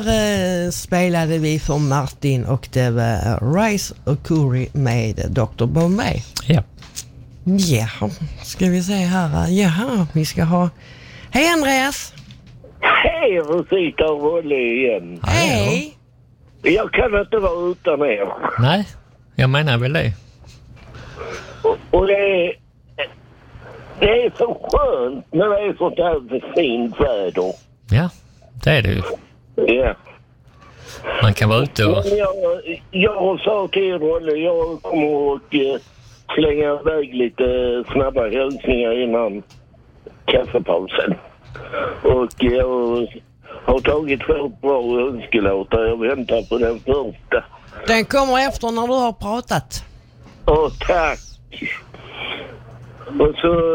Spelade vi för Martin och det var Rice och Curry med Dr. Bombay. Ja. Ja, ska vi se här. Jaha, vi ska ha... Hej Andreas! Hej Rosita och Rolle igen. Hej! Jag kan inte vara utan er. Nej, jag menar väl det. Och det är så skönt när det är sånt här fint väder. Ja, det är det ju. Ja. Man kan vara ute och... Jag sa till Rolle, jag kommer att slänga iväg lite snabba hälsningar innan kaffepausen. Och jag har tagit 2 bra önskelåtar. Jag väntar på den första. Den kommer efter när du har pratat. Tack. Och så